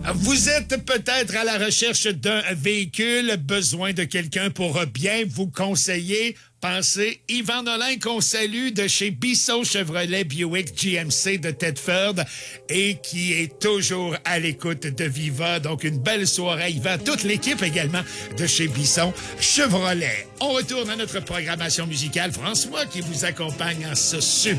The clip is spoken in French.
Vous êtes peut-être à la recherche d'un véhicule, besoin de quelqu'un pour bien vous conseiller. Pensez Yvan Nolin qu'on salue de chez Bisson Chevrolet Buick GMC de Tedford et qui est toujours à l'écoute de Viva. Donc une belle soirée Yvan, toute l'équipe également de chez Bisson Chevrolet. On retourne à notre programmation musicale. François qui vous accompagne en ce super